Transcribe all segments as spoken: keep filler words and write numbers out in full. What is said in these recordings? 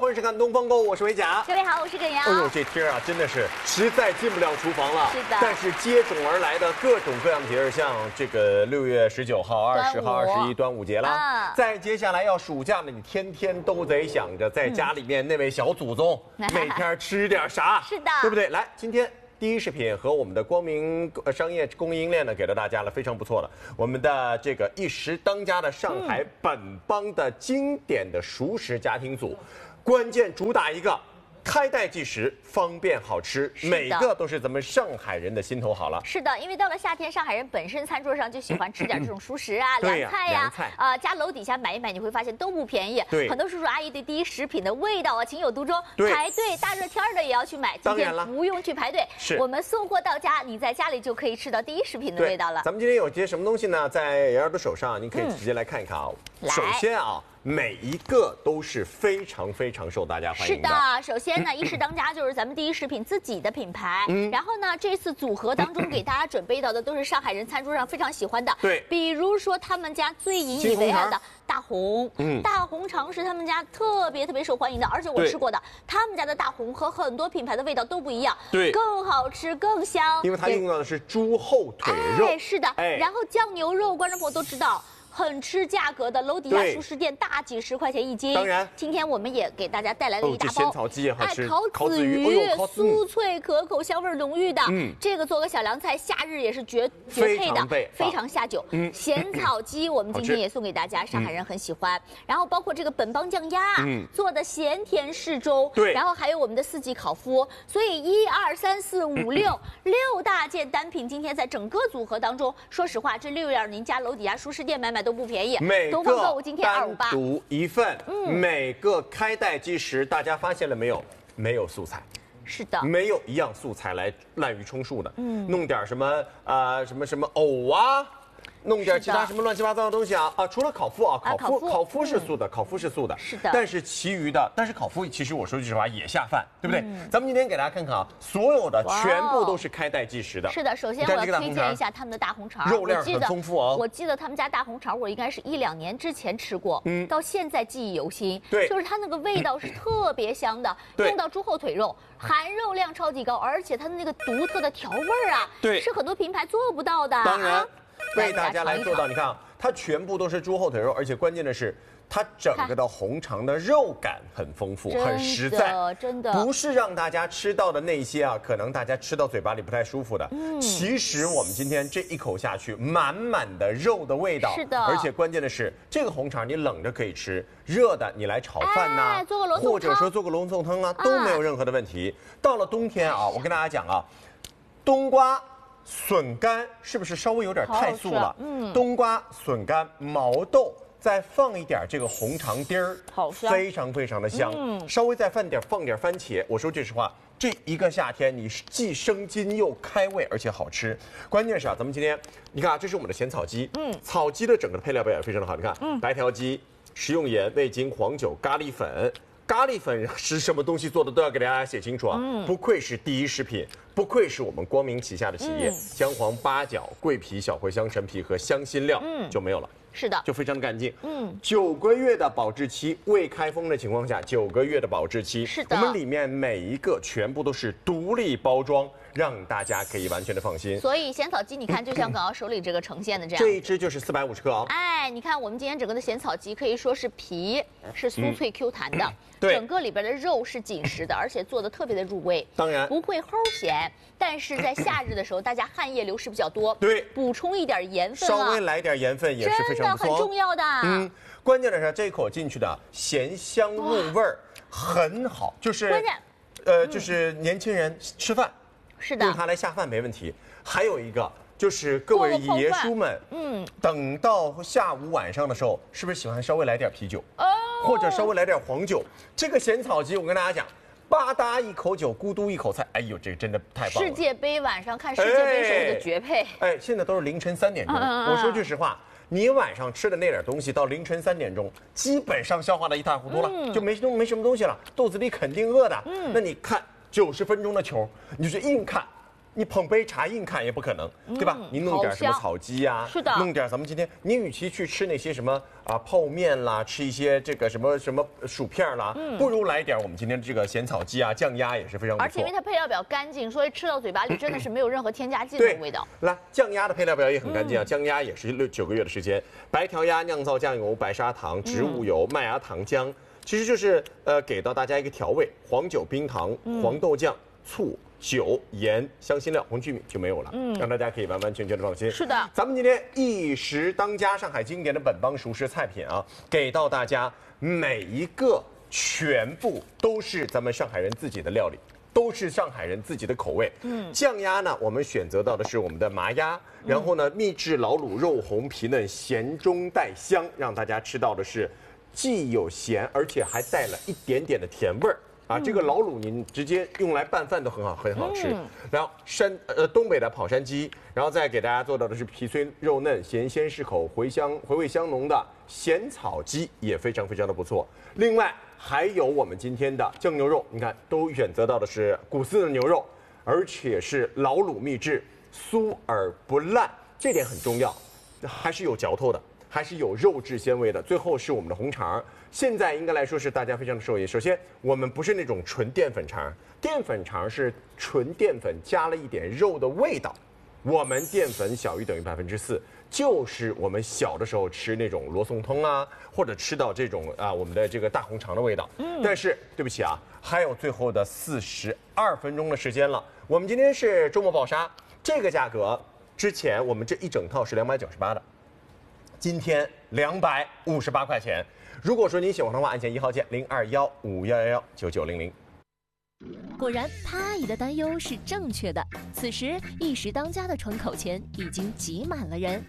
欢迎收看《东方购物》，我是维甲。 各位好，我是耿瑶。 哎呦，这天啊，真的是实在进不了厨房了。 是的。 但是接踵而来的各种各样的节日，像这个六月十九号、二十号、二十一端午节啦， 啊、 再接下来要暑假了，你天天都得想着在家里面那位小祖宗、嗯、每天吃点啥， 是的， 对不对？来，今天。第一食品和我们的光明商业供应链呢，给了大家了非常不错的，我们的这个一时当家的上海本帮的经典的熟食家庭组，关键主打一个开袋即食，方便好吃，每个都是咱们上海人的心头好了。 是的，因为到了夏天，上海人本身餐桌上就喜欢吃点这种熟食啊、凉菜呀，啊、呃，家楼底下买一买，你会发现都不便宜。 对， 很多叔叔阿姨对第一食品的味道啊情有独钟，排队大热天的也要去买。今天不用去排队， 是我们送货到家，你在家里就可以吃到第一食品的味道了。 咱们今天有些什么东西呢？在瑶瑶的手上，你可以直接来看一看啊。嗯、首先啊。每一个都是非常非常受大家欢迎的。 是的，首先呢，一时当家就是咱们第一食品自己的品牌。嗯，然后呢，这次组合当中给大家准备到的都是上海人餐桌上非常喜欢的。 对， 比如说他们家最引以为傲的大红，嗯，大红肠是他们家特别特别受欢迎的，而且我吃过的，他们家的大红和很多品牌的味道都不一样， 对， 更好吃更香， 因为它用到的是猪后腿肉。 哎，是的，哎，然后酱牛肉，观众朋友都知道。很吃价格的楼底下熟食店，大几十块钱一斤。 当然， 今天我们也给大家带来了一大包。 哦、仙草鸡也好吃， 哎，烤子鱼，酥脆可口，香味浓郁的。嗯，这个做个小凉菜，夏日也是绝绝配的，非常下酒。嗯，咸草鸡我们今天也送给大家，上海人很喜欢。然后包括这个本帮酱鸭，嗯，做的咸甜适中。 对， 然后还有我们的四季烤麸，所以一二三四五六六大件单品，今天在整个组合当中，说实话，这六样您家楼底下熟食店买买都不便宜。 每个单独一份， 嗯， 每个开袋即食。大家发现了没有？没有素菜。 是的， 没有一样素材来滥竽充数的。嗯，弄点什么啊、呃，什么什么藕啊。弄点其他什么乱七八糟的东西啊啊！除了烤麸啊，烤麸烤麸是素的，烤麸是素的， 是的。 但是其余的，但是烤麸其实我说句实话也下饭，对不对？咱们今天给大家看看啊，所有的全部都是开袋即食的。 是的，首先我要推荐一下他们的大红肠， 肉量很丰富哦。 我记得他们家大红肠，我应该是一两年之前吃过，嗯，到现在记忆犹新。 对， 就是它那个味道是特别香的，用到猪后腿肉，含肉量超级高，而且它的那个独特的调味儿啊， 对， 是很多品牌做不到的。 当然。为大家来做到，你看啊，它全部都是猪后腿肉，而且关键的是，它整个的红肠的肉感很丰富，很实在， 真的不是让大家吃到的那些啊，可能大家吃到嘴巴里不太舒服的。嗯，其实我们今天这一口下去，满满的肉的味道， 是的， 而且关键的是，这个红肠你冷着可以吃，热的你来炒饭呐、啊， 哎、做个罗宋汤或者说做个罗宋汤啊，都没有任何的问题。啊、到了冬天啊，我跟大家讲啊，冬瓜。笋干是不是稍微有点太素了？嗯，冬瓜、笋干、毛豆，再放一点这个红肠丁儿， 好香， 非常非常的香。嗯，稍微再放点放点番茄。我说句实话，这一个夏天你既生津又开胃，而且好吃。关键是啊，咱们今天你看啊，这是我们的咸草鸡，嗯，草鸡的整个的配料表也非常的好。你看，嗯，白条鸡、食用盐、味精、黄酒、咖喱粉。咖喱粉是什么东西做的都要给大家写清楚啊！嗯、不愧是第一食品，不愧是我们光明旗下的企业，嗯、姜黄、八角、桂皮、小茴香、陈皮和香辛料，嗯，就没有了。 是的， 就非常的干净。嗯，九个月的保质期，未开封的情况下，九个月的保质期。 是的， 我们里面每一个全部都是独立包装。让大家可以完全的放心。 所以咸草鸡，你看就像耿瑶手里这个呈现的这样， 这一只就是四百五十克哦。 哎，你看我们今天整个的咸草鸡可以说是皮是酥脆 Q 弹的， 对， 整个里边的肉是紧实的，而且做的特别的入味。 当然不会齁咸，但是在夏日的时候，大家汗液流失比较多， 对， 补充一点盐分啊， 稍微来点盐分也是非常不错， 真的很重要的。 嗯，关键的是这一口进去的咸香入味儿很好，就是关键， 呃，就是年轻人吃饭。 是的， 用它来下饭没问题。还有一个就是各位爷叔们，嗯，等到下午晚上的时候，是不是喜欢稍微来点啤酒，哦，或者稍微来点黄酒？这个咸草鸡，我跟大家讲，吧嗒一口酒，咕嘟一口菜，哎呦，这个真的太棒了！ 世界杯晚上看世界杯时候的绝配。 哎，哎现在都是凌晨三点钟，嗯、我说句实话。你晚上吃的那点东西，到凌晨三点钟，基本上消化的一塌糊涂了，嗯、就没没什么东西了，肚子里肯定饿的。嗯，那你看九十分钟的球，你就是硬看。 你捧杯茶硬看也不可能，对吧？你弄点什么草鸡呀， 是的， 弄点咱们今天，你与其去吃那些什么啊泡面啦，吃一些这个什么什么薯片啦，不如来点我们今天这个咸草鸡啊，酱鸭也是非常不错。 而且因为它配料表干净，所以吃到嘴巴里真的是没有任何添加剂的味道。 来，酱鸭的配料表也很干净啊，酱鸭也是六九个月的时间，白条鸭酿造酱油、白砂糖、植物油、麦芽糖浆，其实就是呃给到大家一个调味，黄酒、冰糖、黄豆酱、醋。酒、盐、香辛料、红曲米就没有了，嗯，让大家可以完完全全的放心。 是的， 咱们今天一时当家，上海经典的本帮熟食菜品啊，给到大家每一个全部都是咱们上海人自己的料理，都是上海人自己的口味。嗯，酱鸭呢，我们选择到的是我们的麻鸭，然后呢，秘制老卤肉红皮嫩，咸中带香，让大家吃到的是既有咸，而且还带了一点点的甜味儿。啊，这个老卤您直接用来拌饭都很好，很好吃。嗯、然后山呃东北的跑山鸡，然后再给大家做到的是皮脆肉嫩、咸鲜适口、回香回味香浓的咸草鸡，也非常非常的不错。另外还有我们今天的酱牛肉，你看都选择到的是古丝的牛肉，而且是老卤秘制，酥而不烂，这点很重要，还是有嚼头的。还是有肉质鲜味的。最后是我们的红肠，现在应该来说是大家非常的受益。首先，我们不是那种纯淀粉肠，淀粉肠是纯淀粉加了一点肉的味道。我们淀粉小于等于百分之四，就是我们小的时候吃那种罗宋汤啊，或者吃到这种啊我们的这个大红肠的味道。嗯，但是对不起啊，还有最后的四十二分钟的时间了。我们今天是周末爆杀，这个价格之前我们这一整套是两百九十八的。今天两百五十八块钱。如果说您喜欢的话，按键一号键零二幺五幺幺幺九九零零。 果然，潘阿姨的担忧是正确的。此时，一时当家的窗口前已经挤满了人。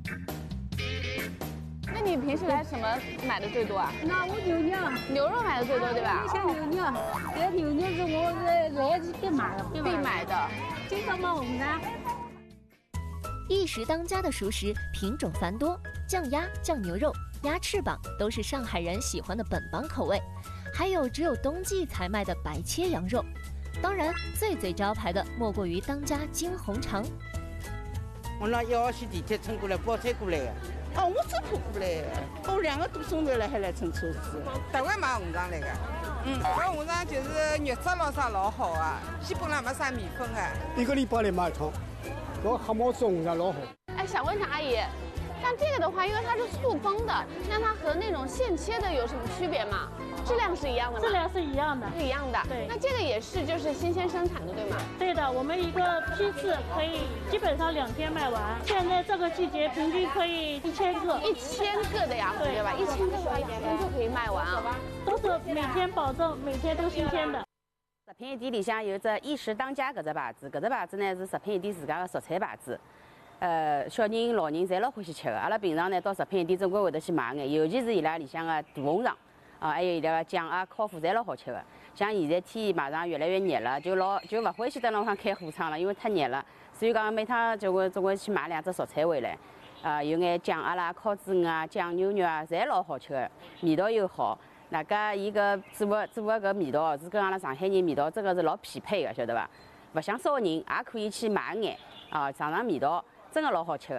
那你平时来什么买的最多啊？ 那我牛肉， 牛肉买的最多，对吧？ 像牛肉，这牛肉是我来来必买的， 必买的， 经常买我们家。 一时当家的熟食品种繁多，酱鸭、酱牛肉、鸭翅膀都是上海人喜欢的本帮口味，还有只有冬季才卖的白切羊肉。当然，最最招牌的莫过于当家金红肠。 我那一号线地铁乘过来，包车过来的。哦，我车跑过来的，我两个多钟头了还来乘车子。 台湾买红肠来的。嗯，这红肠就是肉质老啥老好啊，基本上没啥米粉啊。 一个礼拜来买一趟。我蛤蟆种的老好。 哎，想问一下阿姨，像这个的话，因为它是塑封的，那它和那种现切的有什么区别吗？质量是一样的吗？ 质量是一样的， 是一样的。对，那这个也是就是新鲜生产的，对吗？ 对的，我们一个批次可以基本上两天卖完。现在这个季节平均可以一千个， 一千个的呀，对吧？一千个的话，一天就可以卖完啊。 都是每天保证每天都新鲜的。 食品店里向有只一时当家搿只牌子，搿只牌子呢是食品店自家的蔬菜牌子。呃，小人、老人侪老欢喜吃的。阿拉平常呢到食品店总归会得去买眼，尤其是伊拉里向的大红肠啊，还有伊拉个酱啊、烤麸侪老好吃的。像现在天马上越来越热了，就老就勿欢喜在路上开火窗了，因为太热了。所以讲每趟就会总归去买两只蔬菜回来，啊，有眼酱鸭啦、烤子鱼啊、酱牛肉啊，侪老好吃的，味道又好。那个伊个做的做的搿味道是跟阿拉上海人味道真的是老匹配的，晓得伐？勿想烧人也可以去买眼啊，尝尝味道，真的老好吃的。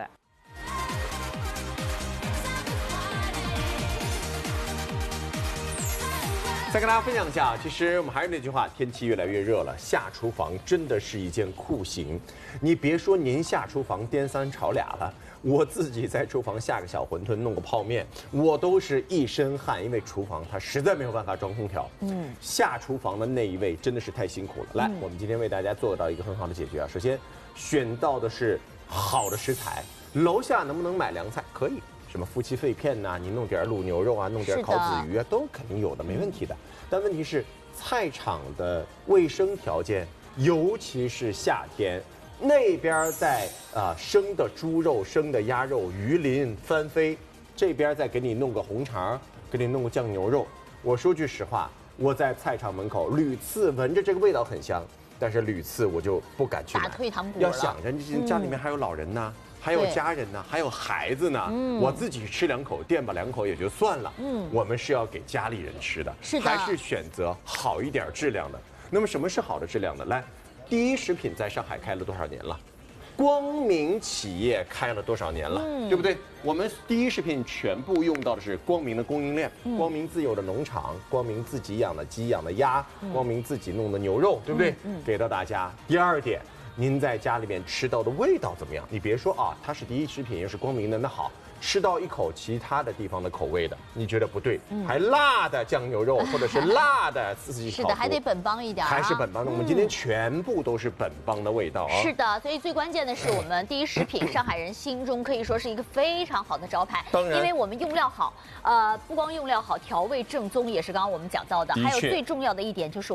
再跟大家分享一下，其实我们还是那句话，天气越来越热了，下厨房真的是一件酷刑。你别说您下厨房颠三炒俩了。我自己在厨房下个小馄饨，弄个泡面，我都是一身汗，因为厨房它实在没有办法装空调。嗯，下厨房的那一位真的是太辛苦了。来，我们今天为大家做到一个很好的解决啊。首先，选到的是好的食材，楼下能不能买凉菜？可以，什么夫妻肺片呐、啊，你弄点卤牛肉啊，弄点烤子鱼啊，都肯定有的，没问题的。但问题是，菜场的卫生条件，尤其是夏天。那边在啊、呃、生的猪肉、生的鸭肉、鱼鳞翻飞，这边再给你弄个红肠，给你弄个酱牛肉。我说句实话，我在菜场门口屡次闻着这个味道很香，但是屡次我就不敢去买。 打退堂鼓了。 要想着家里面还有老人呢，嗯、还有家人呢，还有孩子呢。嗯、我自己吃两口垫吧两口也就算了。嗯，我们是要给家里人吃的， 是的， 还是选择好一点质量的。那么什么是好的质量呢？来。 第一食品在上海开了多少年了？光明企业开了多少年了，嗯、对不对？我们第一食品全部用到的是光明的供应链，嗯、光明自有的农场，光明自己养的鸡、养的鸭，嗯、光明自己弄的牛肉，对不对？嗯嗯、给到大家。第二点，您在家里面吃到的味道怎么样？你别说啊，它是第一食品，又是光明的，那好。吃到一口其他的地方的口味的，你觉得不对？嗯、还辣的酱牛肉，或者是辣的四季炒。 是的，还得本帮一点、啊。 还是本帮的，嗯、我们今天全部都是本帮的味道啊。 是的，所以最关键的是我们第一食品，上海人心中可以说是一个非常好的招牌。 当然， 因为我们用料好，呃，不光用料好，调味正宗也是刚刚我们讲到的，还有最重要的一点就是。